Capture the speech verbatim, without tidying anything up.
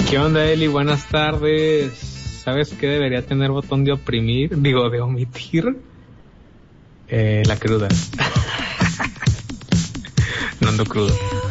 ¿Qué onda, Eli? Buenas tardes. ¿Sabes qué debería tener botón de oprimir? Digo, de omitir. Eh, la cruda. No ando crudo.